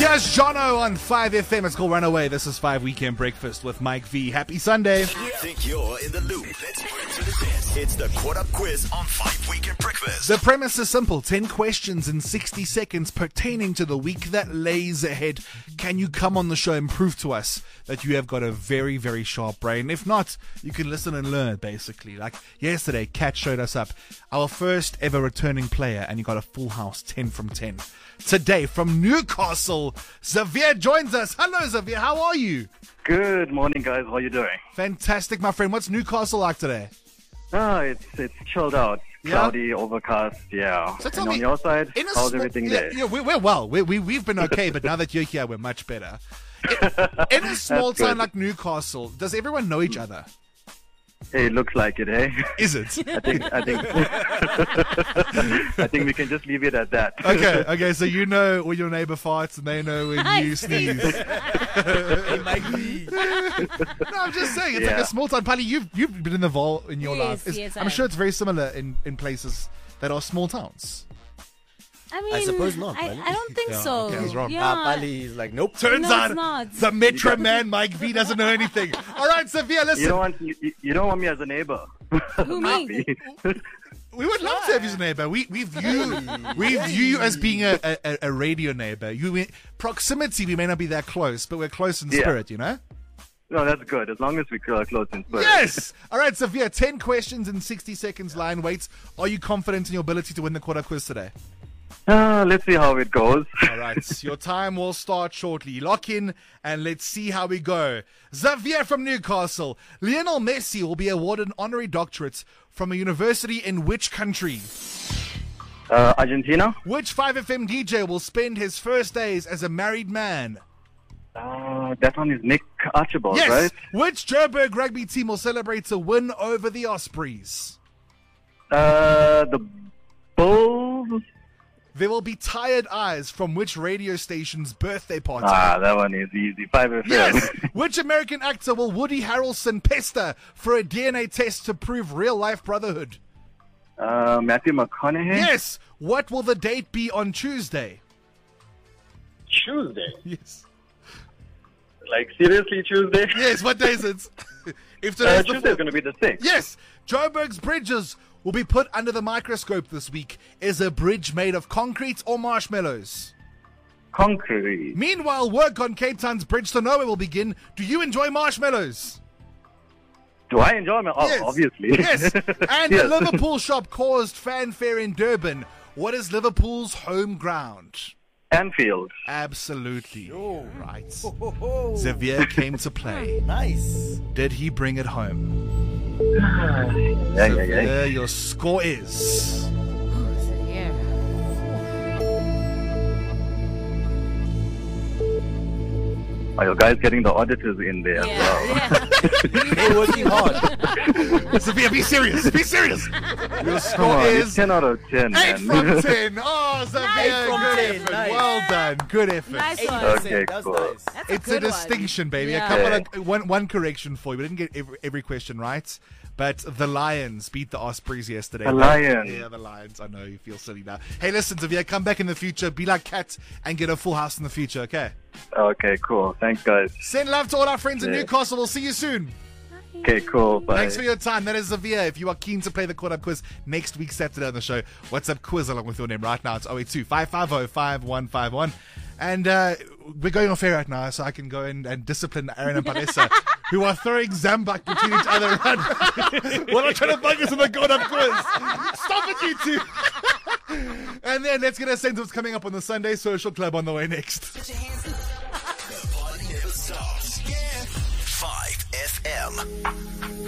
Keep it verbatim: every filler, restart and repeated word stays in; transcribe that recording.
Just Jono on five F M. It's called Runaway. This is five Weekend Breakfast with Mike V. Happy Sunday. You think you're in the loop? Let's put it to the test. It's the Caught Up Quiz on five Weekend Breakfast. The premise is simple. ten questions in sixty seconds pertaining to the week that lays ahead. Can you come on the show and prove to us that you have got a very, very sharp brain? If not, you can listen and learn, basically. Like yesterday, Kat showed us up our first ever returning player, and you got a full house, ten from ten. Today, from Newcastle, Xavier joins us. Hello, Xavier. How are you? Good morning, guys. How are you doing? Fantastic, my friend. What's Newcastle like today? Ah, it's it's chilled out, Yeah? cloudy, overcast. Yeah. So tell and on me, your side, in a how's small- everything yeah, there? Yeah, we, we're well. We, we, we've been okay, but now that you're here, we're much better. In, in a small That's town good. like Newcastle, does everyone know each other? Hey, it looks like it, eh? Is it? I think I think I think we can just leave it at that. Okay, okay, so you know when your neighbor farts and they know when you sneeze. It might be. No, I'm just saying, it's like Yeah. a small town. Pali, you've, you've been in the Vol in your Yes, life. It's- yes, I I'm have. sure it's very similar in, in places that are small towns. I mean, I suppose not, I, Bali. I don't think Yeah, so. okay, I was wrong. Yeah. Ah, Bali is like, nope. Turns No, out it's not. the Metro man, Mike V, doesn't know anything. All right, Sophia, listen. You don't want you, you don't want me as a neighbor. Who, me? We would love to have you as a neighbor. We we view we view you as being a, a, a radio neighbor. You we- proximity, we may not be that close, but we're close in Yeah. spirit. You know. No, that's good. As long as we're close in spirit. Yes. All right, Sophia. Ten questions in sixty seconds. Line waits. Are you confident in your ability to win the quarter quiz today? Uh, let's see how it goes. All right. Your time will start shortly. Lock in and let's see how we go. Xavier from Newcastle. Lionel Messi will be awarded an honorary doctorate from a university in which country? Uh, Argentina. Which five F M D J will spend his first days as a married man? Uh, that one is Nick Archibald, Yes. right? Which Joburg rugby team will celebrate a win over the Ospreys? Uh, the Bulls. There will be tired eyes from which radio station's birthday party? Ah, that one is easy. Five F M. Yes. Which American actor will Woody Harrelson pester for a D N A test to prove real-life brotherhood? uh, Matthew McConaughey. Yes. What will the date be on Tuesday? Tuesday. Yes. Like seriously, Tuesday. Yes. What day is it? If Uh, today's the Tuesday's fourth- going to be the sixth. Yes. Joburg's bridges will be put under the microscope this week. Is a bridge made of concrete or marshmallows? Concrete. Meanwhile, work on Cape Town's Bridge to Nowhere will begin. Do you enjoy marshmallows? Do I enjoy my? Oh, Yes. obviously. Yes. And Yes. the Liverpool shop caused fanfare in Durban. What is Liverpool's home ground? Anfield. Absolutely. Oh. Right. Ho, ho, ho. Xavier came to play. Nice. Did he bring it home? Yeah, yeah, yeah. Xavier, your score is... Yeah. Are you guys getting the auditors in there as well? Yeah. They're working hard. Xavier, be serious. Be serious. Your Come score on, it's is... ten out of ten, Eight man. from ten. Oh, Xavier, Eight from good ten. effort. Nice. Well done. Good effort. Nice one. Okay, That's cool. nice. That's It's a good one. distinction, baby. Yeah. A couple Yeah. of one one correction for you. We didn't get every, every question right, but the Lions beat the Ospreys yesterday. The Lions. Yeah, the Lions. I know you feel silly now. Hey, listen, Xavier, come back in the future. Be like Kat and get a full house in the future. Okay. Okay, cool. Thanks, guys. Send love to all our friends in Yeah. Newcastle. We'll see you soon. Okay, cool. Bye. Thanks for your time. That is Xavier. If you are keen to play the Caught Up Quiz next week, Saturday on the show, WhatsApp quiz along with your name right now. It's oh eight two, five five zero, five one five one. And uh, we're going off air right now, so I can go in and discipline Aaron and Vanessa, who are throwing Zambak between each other. While I'm trying to bug us in the Caught Up Quiz. Stop it, you two. And then let's get a sense of what's coming up on the Sunday Social Club on the way next. Put your hands up. The party never stops. Yeah. five F M.